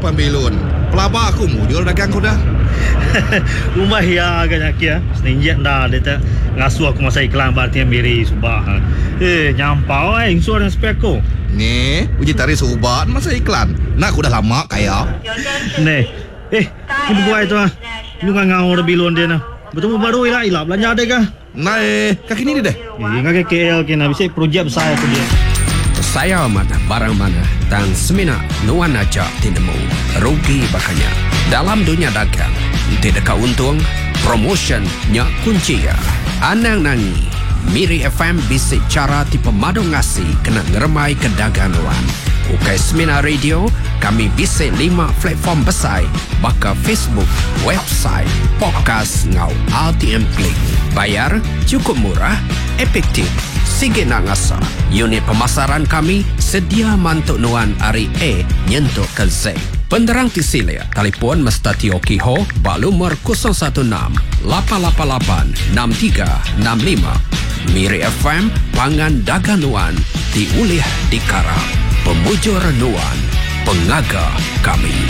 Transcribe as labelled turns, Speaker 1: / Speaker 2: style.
Speaker 1: Pambilun. Pelaba aku mujur dagang kau dah.
Speaker 2: Rumah ya agak ya. Senjak dah dia tak ngasuh aku masa iklan berarti miri subah. Nyampau insurans peko.
Speaker 1: Ni, uji tarik seubat masa iklan. Nak aku dah lama kaya.
Speaker 2: Ni. Ni buat itu ah. Lu kan ngau dah bilon dia nah. Betul baru ilah belanja ada kah?
Speaker 1: Nah, kaki ni deh.
Speaker 2: Ngak KL kena bisa projek besar tu dia.
Speaker 3: Saya mana barang mana dan semina nuan aja tinemu rugi bakanya dalam dunia dagang tidak keuntung promotion nya kunci ya anang nangi Miri FM bisa cara tipe madu ngasi kena ngeremai ke dagangan ukai semina radio kami bisa 5 platform besar baka Facebook website podcast ngau RTM Klik bayar cukup murah efektif sige nak ngasa. Unit pemasaran kami sedia mantuk nuan hari A nyentuk ke Z. Penderang tisilia, telefon Mr. Tio Kiho, balumur 016 888 6365. Miri FM, pangan dagang nuan, diulih di kara. Pemujur nuan, pengaga kami.